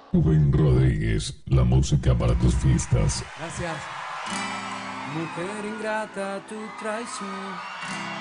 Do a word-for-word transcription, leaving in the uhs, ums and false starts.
Rubén Rodríguez, la música para tus fiestas. Gracias. Mujer ingrata, tu traición